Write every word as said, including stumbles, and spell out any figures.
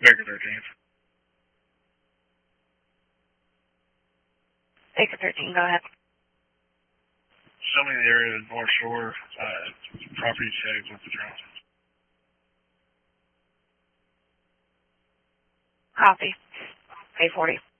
Baker thirteenth. Baker thirteen, go ahead. Show me the area of North Shore, uh, property tagged with the drone. Copy. A forty.